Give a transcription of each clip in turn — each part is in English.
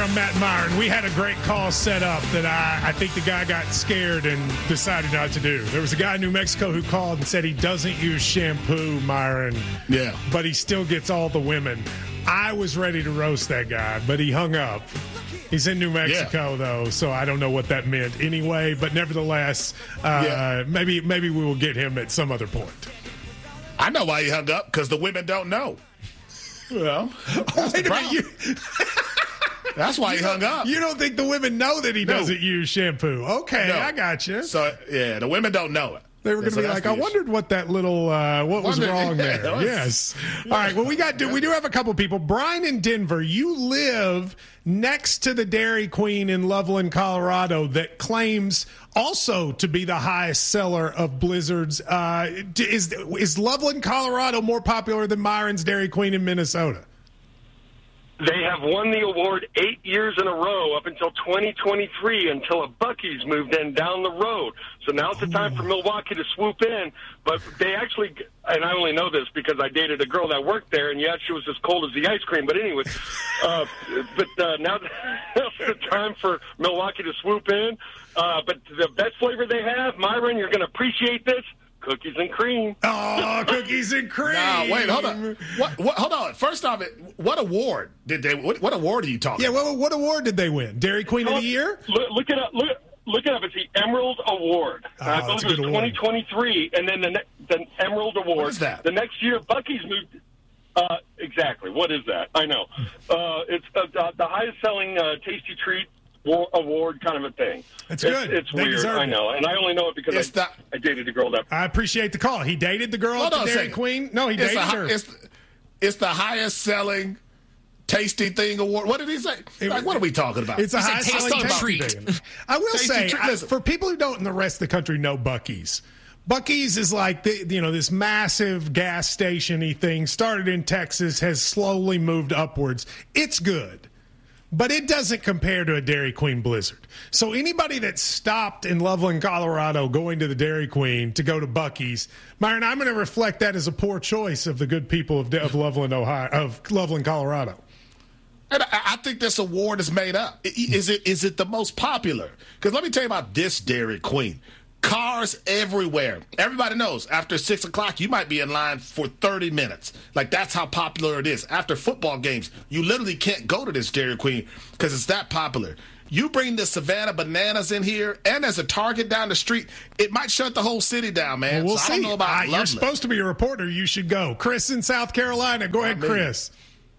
I'm Matt Myron. We had a great call set up that I think the guy got scared and decided not to do. There was a guy in New Mexico who called and said he doesn't use shampoo, Myron. Yeah. But he still gets all the women. I was ready to roast that guy, but he hung up. He's in New Mexico, though, so I don't know what that meant anyway. But nevertheless, maybe we will get him at some other point. I know why he hung up, because the women don't know. Well, wait a minute. That's why he hung up. You don't think the women know that he doesn't use shampoo? Okay, No. I got you. So, the women don't know it. They were going to be like, I wondered what that little, what was wrong there. Yes. All right. Well, we do have a couple people. Brian in Denver, you live next to the Dairy Queen in Loveland, Colorado, that claims also to be the highest seller of Blizzards. Is Loveland, Colorado more popular than Myron's Dairy Queen in Minnesota? They have won the award 8 years in a row up until 2023, until a Buc-ee's moved in down the road. So now it's the time for Milwaukee to swoop in. But they actually, and I only know this because I dated a girl that worked there, and she was as cold as the ice cream. But anyway, now now's the time for Milwaukee to swoop in. But the best flavor they have, Myron, you're going to appreciate this. Cookies and cream. Oh, cookies and cream. No, wait, hold on. What? Hold on. First off, what award did they? What award are you talking about? Yeah, what award did they win? Dairy Queen of the Year? Look it up. Look it up. It's the Emerald Award. I believe it was 2023, and then the Emerald Award. What is that? The next year, Buc-ee's moved. Exactly. What is that? I know. It's the highest-selling tasty treat award kind of a thing. It's good. It's weird. I know. And I only know it because I dated a girl that... I appreciate the call. He dated the girl at the Dairy Queen? No, he dated her. It's the highest-selling tasty thing award. What did he say? What are we talking about? It's a high-selling treat. I will say, listen. for people who don't in the rest of the country know Buc-ee's, Buc-ee's is like, this massive gas station-y thing, started in Texas, has slowly moved upwards. It's good. But it doesn't compare to a Dairy Queen Blizzard. So anybody that stopped in Loveland, Colorado, going to the Dairy Queen to go to Buc-ee's, Myron, I'm going to reflect that as a poor choice of the good people of Loveland, Loveland, Colorado. And I think this award is made up. Is it the most popular? Because let me tell you about this Dairy Queen. Cars everywhere. Everybody knows after 6 o'clock, you might be in line for 30 minutes. Like, that's how popular it is. After football games, you literally can't go to this Dairy Queen because it's that popular. You bring the Savannah Bananas in here, and there's a Target down the street, it might shut the whole city down, man. Well, we'll see. I don't know about you're supposed to be a reporter. You should go. Chris in South Carolina. Go ahead, Chris.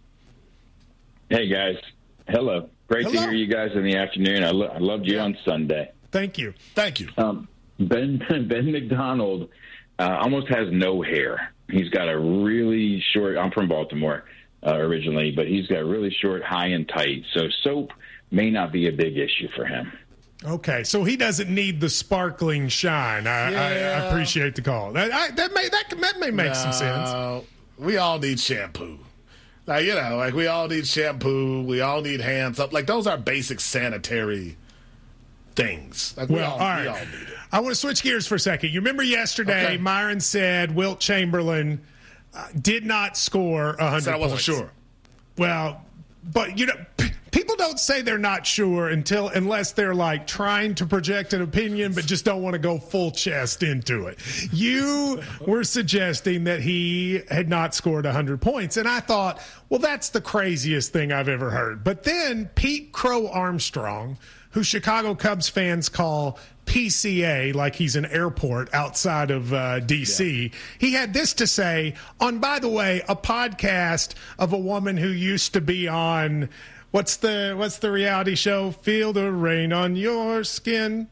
Hey, guys. Hello. Great to hear you guys in the afternoon. I loved you on Sunday. Thank you. Thank you. Ben McDonald almost has no hair. He's got a really short – I'm from Baltimore originally, but he's got really short, high and tight. So soap may not be a big issue for him. Okay, so he doesn't need the sparkling shine. I appreciate the call. That may make some sense. We all need shampoo. Like we all need shampoo. We all need hands up. Like, those are basic sanitary things. Like, we all need it. I want to switch gears for a second. You remember yesterday, Myron said Wilt Chamberlain did not score 100 points. I wasn't sure. Well, but people don't say they're not sure unless they're like trying to project an opinion but just don't want to go full chest into it. You were suggesting that he had not scored 100 points, and I thought, well, that's the craziest thing I've ever heard. But then Pete Crow Armstrong, who Chicago Cubs fans call PCA, like he's an airport outside of D.C., he had this to say on, by the way, a podcast of a woman who used to be on, what's the reality show? Feel the rain on your skin.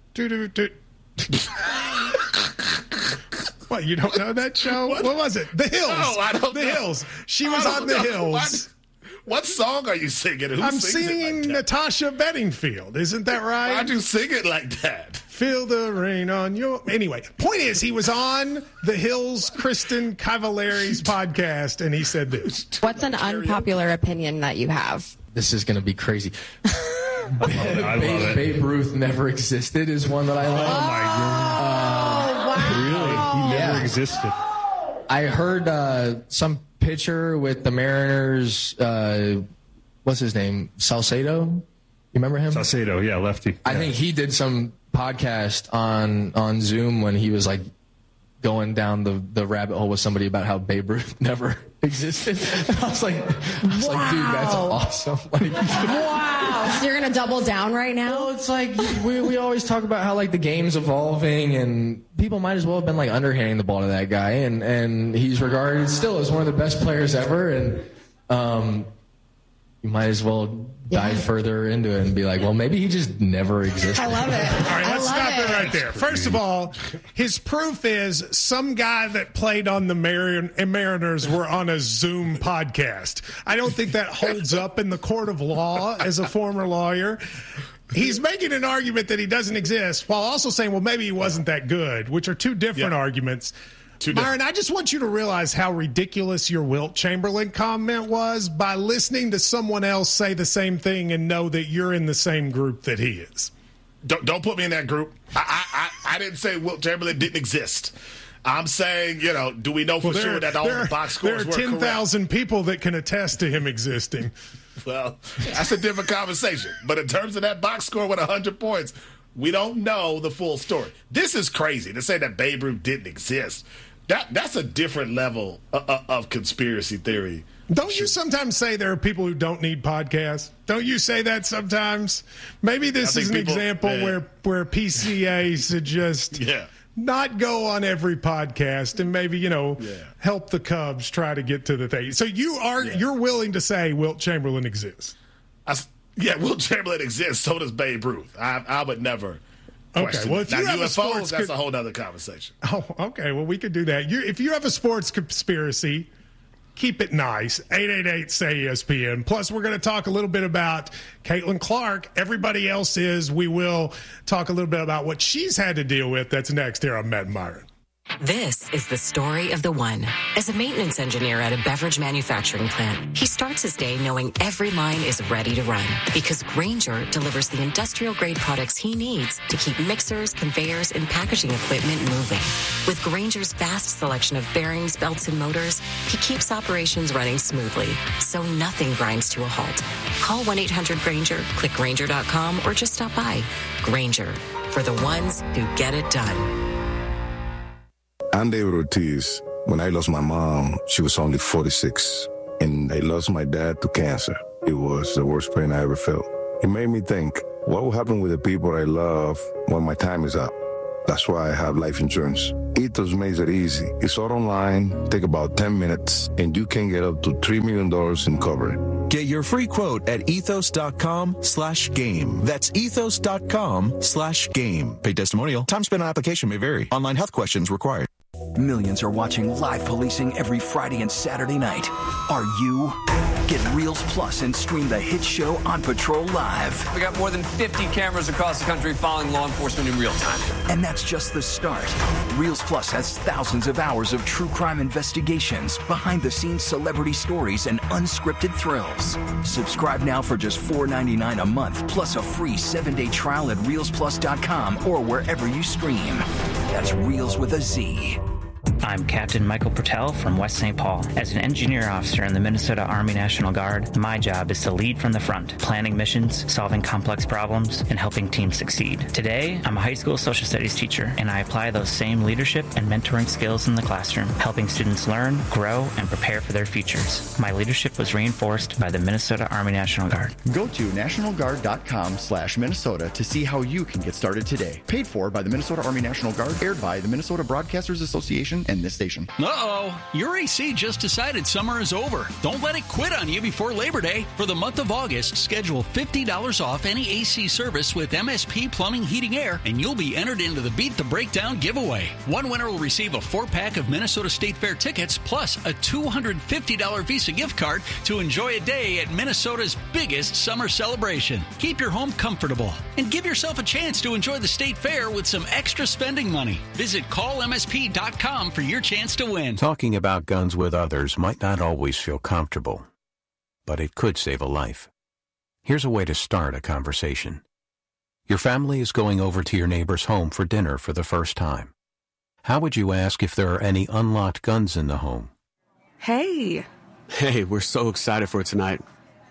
What, you don't know that show? What was it? The Hills. No, I don't know. The Hills. She was on The Hills. What song are you singing? I'm singing Natasha Bedingfield. Isn't that right? Why'd you sing it like that? Feel the rain on your... Anyway, point is, he was on The Hills' Kristen Cavallari's podcast, and he said this. What's an unpopular opinion that you have? This is going to be crazy. I love it. Babe Ruth never existed is one that I love. Oh, my goodness. Really? He never existed. I heard some pitcher with the Mariners, what's his name? Salcedo? remember him? Saucedo, yeah, lefty. I think he did some podcast on Zoom when he was like going down the rabbit hole with somebody about how Babe Ruth never existed. And I was like, dude, that's awesome. Like, Wow. So you're going to double down right now? well, it's like we always talk about how like the game's evolving and people might as well have been like underhanding the ball to that guy, and he's regarded still as one of the best players ever, and you might as well dive further into it and be like, well, maybe he just never existed. I love it. All right, let's stop it right there. Crazy. First of all, his proof is some guy that played on the Mariners were on a Zoom podcast. I don't think that holds up in the court of law as a former lawyer. He's making an argument that he doesn't exist while also saying, well, maybe he wasn't that good, which are two different arguments. Myron, I just want you to realize how ridiculous your Wilt Chamberlain comment was by listening to someone else say the same thing and know that you're in the same group that he is. Don't put me in that group. I didn't say Wilt Chamberlain didn't exist. I'm saying, do we know for sure that all the box scores were correct? There are 10,000 people that can attest to him existing. Well, that's a different conversation. But in terms of that box score with 100 points, we don't know the full story. This is crazy to say that Babe Ruth didn't exist. That's a different level of conspiracy theory. Don't you sometimes say there are people who don't need podcasts? Don't you say that sometimes? Maybe this is an example where PCA should just not go on every podcast and maybe, help the Cubs try to get to the thing. So you're willing to say Wilt Chamberlain exists? Wilt Chamberlain exists. So does Babe Ruth. I would never. Okay, well, if you have UFOs, that's a whole other conversation. Oh, okay. Well, we could do that. If you have a sports conspiracy, keep it nice. 888-SAY-ESPN. Plus, we're going to talk a little bit about Caitlin Clark. Everybody else is. We will talk a little bit about what she's had to deal with. That's next here on Matt and Myron. This is the story of the one. As a maintenance engineer at a beverage manufacturing plant, he starts his day knowing every line is ready to run because Grainger delivers the industrial-grade products he needs to keep mixers, conveyors, and packaging equipment moving. With Grainger's vast selection of bearings, belts, and motors, he keeps operations running smoothly, so nothing grinds to a halt. Call 1-800-GRAINGER, click Grainger.com, or just stop by. Grainger, for the ones who get it done. I'm David Ortiz. When I lost my mom, she was only 46, and I lost my dad to cancer. It was the worst pain I ever felt. It made me think, what will happen with the people I love when my time is up? That's why I have life insurance. Ethos makes it easy. It's all online, take about 10 minutes, and you can get up to $3 million in coverage. Get your free quote at ethos.com/game. That's ethos.com/game. Paid testimonial. Time spent on application may vary. Online health questions required. Millions are watching live policing every Friday and Saturday night. Are you? Get Reels Plus and stream the hit show On Patrol Live. We got more than 50 cameras across the country following law enforcement in real time. And that's just the start. Reels Plus has thousands of hours of true crime investigations, behind-the-scenes celebrity stories, and unscripted thrills. Subscribe now for just $4.99 a month, plus a free 7-day trial at ReelsPlus.com or wherever you stream. That's Reels with a Z. I'm Captain Michael Pertell from West St. Paul. As an engineer officer in the Minnesota Army National Guard, my job is to lead from the front, planning missions, solving complex problems, and helping teams succeed. Today, I'm a high school social studies teacher, and I apply those same leadership and mentoring skills in the classroom, helping students learn, grow, and prepare for their futures. My leadership was reinforced by the Minnesota Army National Guard. Go to nationalguard.com/Minnesota to see how you can get started today. Paid for by the Minnesota Army National Guard, aired by the Minnesota Broadcasters Association and this station. Uh-oh, your AC just decided summer is over. Don't let it quit on you before Labor Day. For the month of August, schedule $50 off any AC service with MSP Plumbing, Heating, Air, and you'll be entered into the Beat the Breakdown giveaway. One winner will receive a 4-pack of Minnesota State Fair tickets plus a $250 Visa gift card to enjoy a day at Minnesota's biggest summer celebration. Keep your home comfortable and give yourself a chance to enjoy the State Fair with some extra spending money. Visit callmsp.com for your chance to win. Talking about guns with others might not always feel comfortable, but it could save a life. Here's a way to start a conversation. Your family is going over to your neighbor's home for dinner for the first time. How would you ask if there are any unlocked guns in the home? Hey, we're so excited for tonight.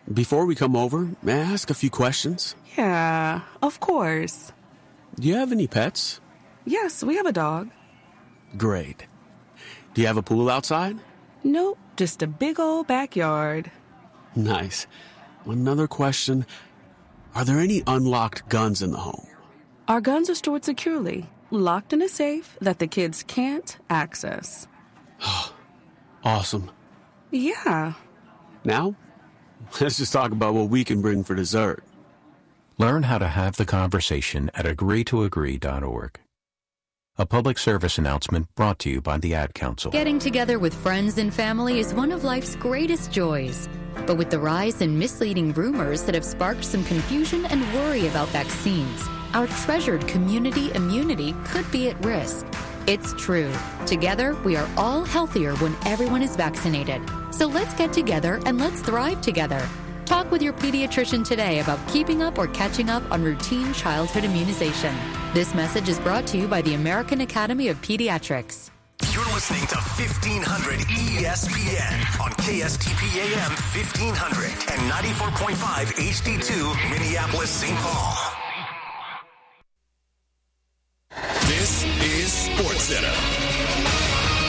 Before we come over, may I ask a few questions? Yeah, of course. Do you have any pets? Yes, we have a dog. Great. Do you have a pool outside? Nope, just a big old backyard. Nice. Another question. Are there any unlocked guns in the home? Our guns are stored securely, locked in a safe that the kids can't access. Awesome. Yeah. Now, let's just talk about what we can bring for dessert. Learn how to have the conversation at agreetoagree.org. A public service announcement brought to you by the Ad Council. Getting together with friends and family is one of life's greatest joys. But with the rise in misleading rumors that have sparked some confusion and worry about vaccines, our treasured community immunity could be at risk. It's true. Together, we are all healthier when everyone is vaccinated. So let's get together and let's thrive together. Talk with your pediatrician today about keeping up or catching up on routine childhood immunization. This message is brought to you by the American Academy of Pediatrics. You're listening to 1500 ESPN on KSTP AM 1500 and 94.5 HD2 Minneapolis, St. Paul. This is SportsCenter.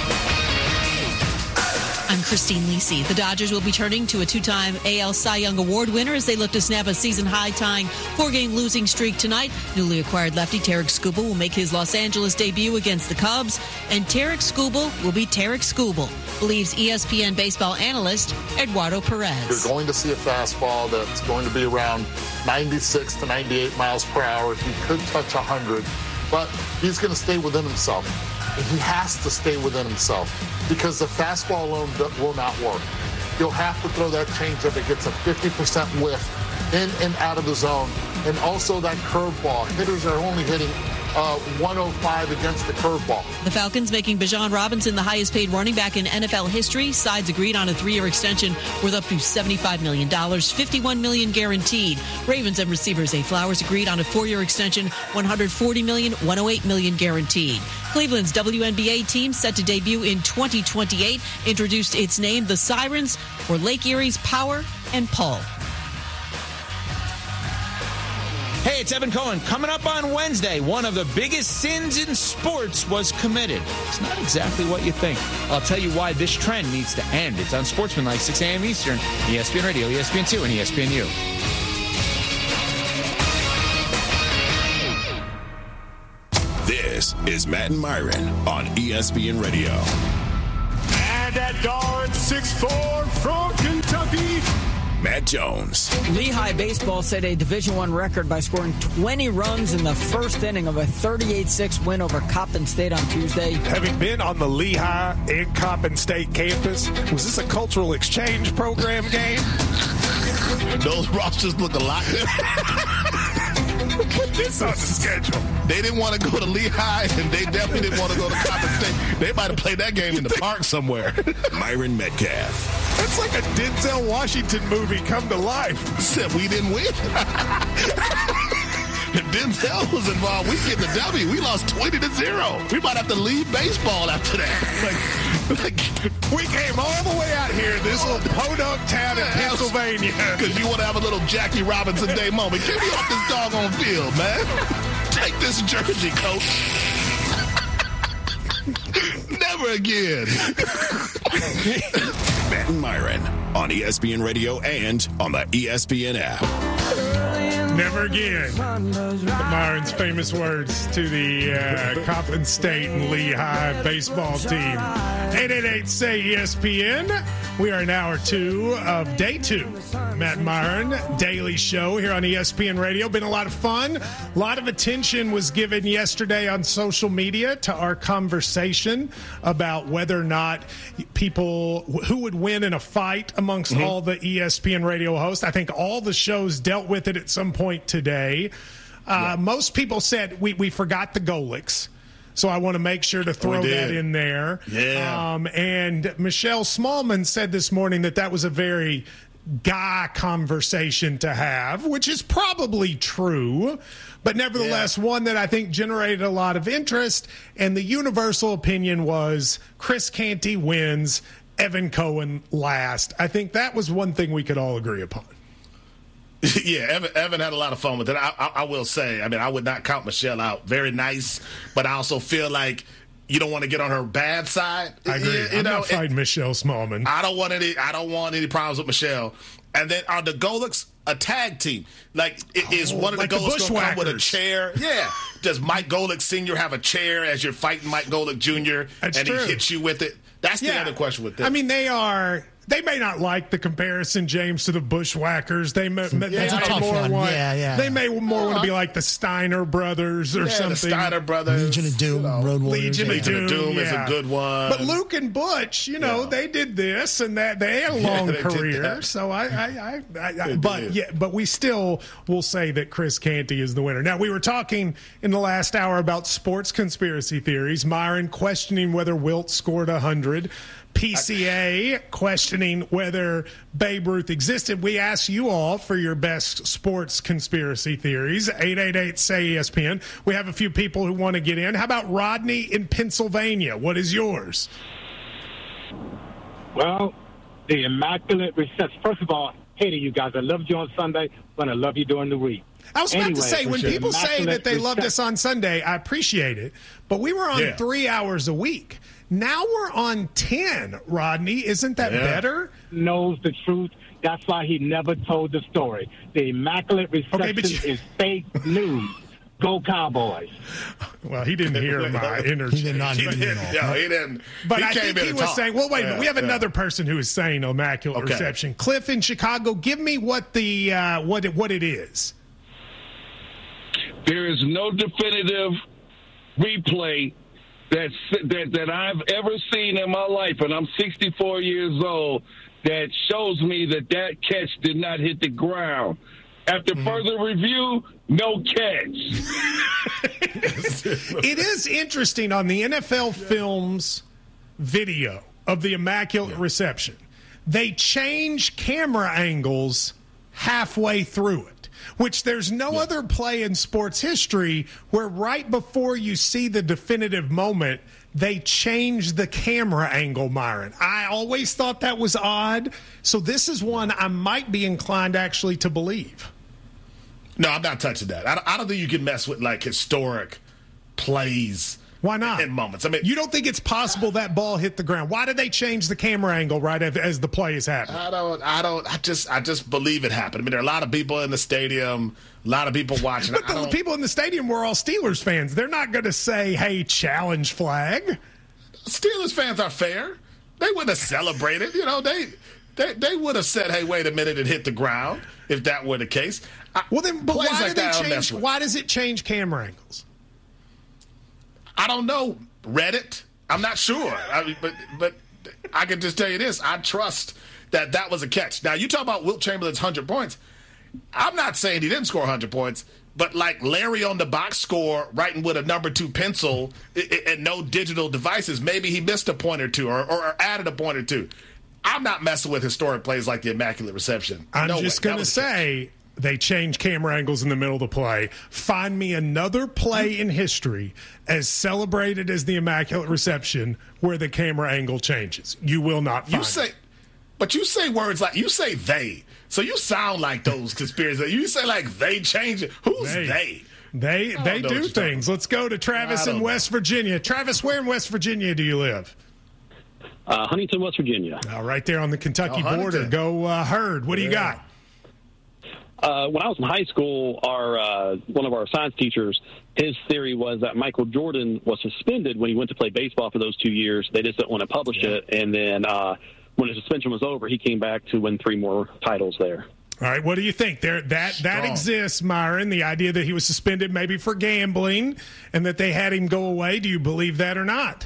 I'm Christine Lisi. The Dodgers will be turning to a two-time AL Cy Young Award winner as they look to snap a season-high tying four-game losing streak tonight. Newly acquired lefty Tarik Skubal will make his Los Angeles debut against the Cubs, and Tarik Skubal will be Tarik Skubal, believes ESPN baseball analyst Eduardo Perez. You're going to see a fastball that's going to be around 96 to 98 miles per hour. He could touch 100, but he's going to stay within himself. He has to stay within himself because the fastball alone will not work. You'll have to throw that changeup that gets a 50% whiff in and out of the zone. And also that curveball. Hitters are only hitting 105 against the curveball. The Falcons making Bijan Robinson the highest paid running back in NFL history. Sides agreed on a 3-year extension worth up to $75 million, $51 million guaranteed. Ravens and receiver Zay Flowers agreed on a 4-year extension, $140 million, $108 million guaranteed. Cleveland's WNBA team set to debut in 2028 introduced its name, the Sirens, for Lake Erie's Power and Pull. Hey, it's Evan Cohen. Coming up on Wednesday, one of the biggest sins in sports was committed. It's not exactly what you think. I'll tell you why this trend needs to end. It's on Sportsmanlike, 6 a.m. Eastern, ESPN Radio, ESPN2, and ESPNU. This is Matt and Myron on ESPN Radio. And at guard, 6'4" from Kentucky, Matt Jones. Lehigh baseball set a Division I record by scoring 20 runs in the first inning of a 38-6 win over Coppin State on Tuesday. Having been on the Lehigh and Coppin State campus, was this a cultural exchange program game? Those rosters look a lot Put this on the schedule. They didn't want to go to Lehigh, and they definitely didn't want to go to Coppin State. They might have played that game in the park somewhere. Myron Metcalf. That's like a Denzel Washington movie come to life. Except we didn't win. If Denzel was involved, we'd get the W. We lost 20-0. We might have to leave baseball after that. Like we came all the way out here, this little podunk town in Pennsylvania. Because you want to have a little Jackie Robinson Day moment. Get me off this doggone field, man. Take this jersey, coach. Never again. Matt and Myron on ESPN Radio and on the ESPN app. Never again. Myron's famous words to the Coppin State and Lehigh baseball team. 888-SAY-ESPN. We are in hour 2 of day 2. Matt and Myron, daily show here on ESPN Radio. Been a lot of fun. A lot of attention was given yesterday on social media to our conversation about whether or not people, who would win in a fight amongst all the ESPN Radio hosts. I think all the shows dealt with it at some point today. Most people said we forgot the Golics. So I want to make sure to throw that in there. Yeah. And Michelle Smallman said this morning that was a very guy conversation to have, which is probably true, but nevertheless one that I think generated a lot of interest. And the universal opinion was Chris Canty wins, Evan Cohen last. I think that was one thing we could all agree upon. Yeah, Evan had a lot of fun with it. I will say, I mean, I would not count Michelle out. Very nice, but I also feel like you don't want to get on her bad side. I agree. I'm not fighting Michelle Smallman. I don't want any problems with Michelle. And then are the Golics a tag team? Like, is one of the Golics going to come with a chair? Yeah. Does Mike Golic Sr. have a chair as you're fighting Mike Golic Jr. That's and true. he hits you with it? That's the other question with this. I mean, they may not like the comparison, James, to the Bushwhackers. They may want to be like the Steiner brothers or something. The Steiner brothers. Legion of Doom, Road Warriors. Legion of Doom is a good one. But Luke and Butch, they did this and that. They had a long career. So but we still will say that Chris Canty is the winner. Now, we were talking in the last hour about sports conspiracy theories. Myron questioning whether Wilt scored 100. PCA questioning whether Babe Ruth existed. We ask you all for your best sports conspiracy theories. 888-SAY-ESPN. We have a few people who want to get in. How about Rodney in Pennsylvania? What is yours? Well, the Immaculate Reception. First of all, hey to you guys. I loved you on Sunday, but I love you during the week. I was about to say, when people say that they loved us on Sunday, I appreciate it. But we were on 3 hours a week. Now we're on 10, Rodney. Isn't that better? Knows the truth. That's why he never told the story. The Immaculate Reception is fake news. Go Cowboys. Well, he didn't hear my energy. He did not hear me at all. No, he didn't. But I think he was saying, well, wait a minute. We have another person who is saying Immaculate Reception. Cliff in Chicago, give me what the what it is. There is no definitive replay that I've ever seen in my life, and I'm 64 years old, that shows me that catch did not hit the ground. After further review, no catch. It is interesting on the NFL Films video of the Immaculate Reception. They change camera angles halfway through it, which there's no other play in sports history where right before you see the definitive moment, they change the camera angle, Myron. I always thought that was odd. So this is one I might be inclined actually to believe. No, I'm not touching that. I don't think you can mess with like historic plays. Why not? In moments. I mean, you don't think it's possible that ball hit the ground? Why did they change the camera angle right as the play is happening? I just believe it happened. I mean, there are a lot of people in the stadium, a lot of people watching. But the people in the stadium were all Steelers fans. They're not going to say, "Hey, challenge flag." Steelers fans are fair. They wouldn't have celebrated. They would have said, "Hey, wait a minute, it hit the ground." If that were the case, why do they change? Why does it change camera angles? I don't know. Reddit? I'm not sure. But I can just tell you this. I trust that was a catch. Now, you talk about Wilt Chamberlain's 100 points. I'm not saying he didn't score 100 points, but like Larry on the box score, writing with a number 2 pencil and no digital devices, maybe he missed a point or two or added a point or two. I'm not messing with historic plays like the Immaculate Reception. I'm just going to say they change camera angles in the middle of the play. Find me another play in history as celebrated as the Immaculate Reception where the camera angle changes. You will not find it. But you say words like, you say they. So you sound like those conspiracies. You say like they change it. Who's they? They do things. Let's go to Travis in West Virginia. Travis, where in West Virginia do you live? Huntington, West Virginia. Right there on the Kentucky border. Go Herd. What do you got? When I was in high school, one of our science teachers, his theory was that Michael Jordan was suspended when he went to play baseball for those 2 years. They just didn't want to publish it. And then when his suspension was over, he came back to win 3 more titles there. All right, what do you think? That exists, Myron, the idea that he was suspended maybe for gambling and that they had him go away. Do you believe that or not?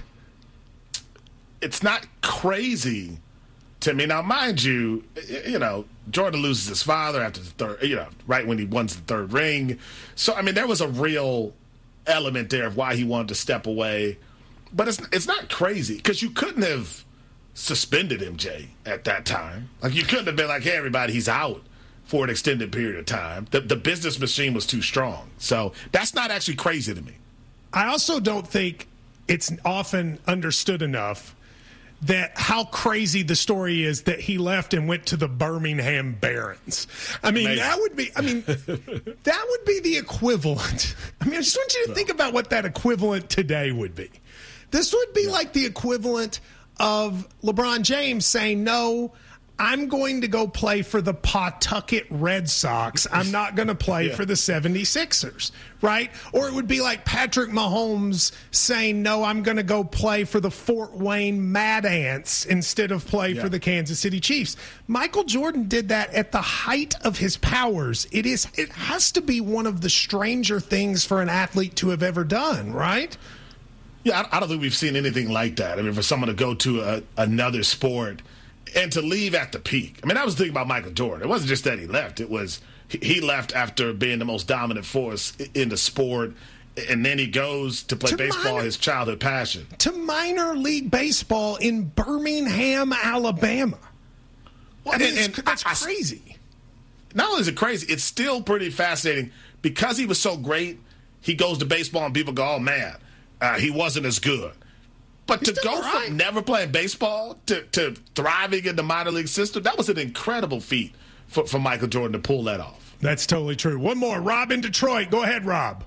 It's not crazy to me. Now, mind you, Jordan loses his father after the third, right when he won the third ring. So, I mean, there was a real element there of why he wanted to step away. But it's not crazy because you couldn't have suspended MJ at that time. Like, you couldn't have been like, hey, everybody, he's out for an extended period of time. The business machine was too strong. So that's not actually crazy to me. I also don't think it's often understood enough that how crazy the story is that he left and went to the Birmingham Barons. I mean, Amazing. that would be the equivalent. I mean, I just want you to think about what that equivalent today would be. This would be like the equivalent of LeBron James saying, no, I'm going to go play for the Pawtucket Red Sox. I'm not going to play for the 76ers, right? Or it would be like Patrick Mahomes saying, no, I'm going to go play for the Fort Wayne Mad Ants instead of play for the Kansas City Chiefs. Michael Jordan did that at the height of his powers. It has to be one of the stranger things for an athlete to have ever done, right? Yeah, I don't think we've seen anything like that. I mean, for someone to go to another sport and to leave at the peak. I mean, I was thinking about Michael Jordan. It wasn't just that he left. It was he left after being the most dominant force in the sport, and then he goes to play baseball, his childhood passion. To minor league baseball in Birmingham, Alabama. Well, that's crazy. Not only is it crazy, it's still pretty fascinating. Because he was so great, he goes to baseball and people go, oh, man, he wasn't as good. But to go from never playing baseball to thriving in the minor league system, that was an incredible feat for Michael Jordan to pull that off. That's totally true. One more. Rob in Detroit. Go ahead, Rob.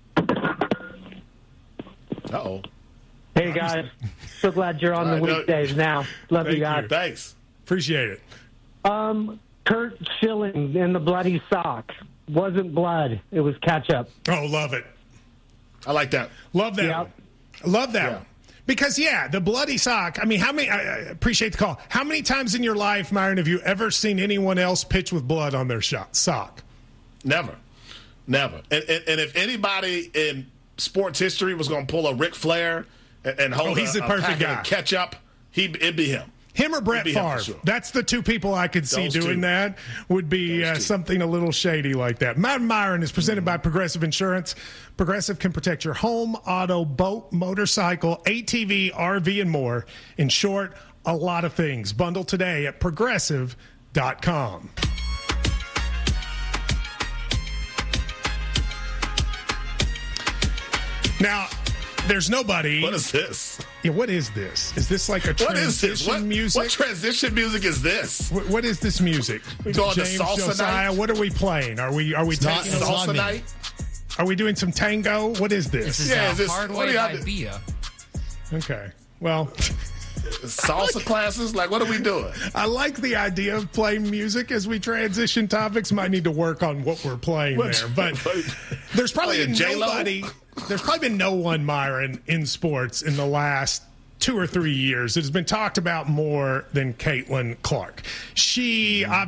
Uh-oh. Hey, guys. So glad you're on the weekdays now. Love you guys. Thanks. Appreciate it. Kurt Schilling in the bloody sock. Wasn't blood. It was ketchup. Oh, love it. I like that. Love that one. Love that one. Because, the bloody sock, I mean, I appreciate the call. How many times in your life, Myron, have you ever seen anyone else pitch with blood on their sock? Never. And if anybody in sports history was going to pull a Ric Flair and hold he's the perfect guy. Of ketchup, it'd be him. Him or Brett Favre. Sure. That's the two people I could see doing that. Would be something a little shady like that. Mountain Myron is presented by Progressive Insurance. Progressive can protect your home, auto, boat, motorcycle, ATV, RV, and more. In short, a lot of things. Bundle today at Progressive.com. Now, there's nobody. What is this? Yeah, what is this? Is this like a transition music? What transition music is this? What is this music? We going James to salsa Josiah, night? What are we playing? Are we taking salsa night? Are we doing some tango? What is this? This is Hard Way by Bia. Okay. Well, salsa classes? Like, what are we doing? I like the idea of playing music as we transition topics. Might need to work on what we're playing there. But there's probably nobody. There's probably been no one, Myron, in sports in the last 2 or 3 years that has been talked about more than Caitlin Clark. She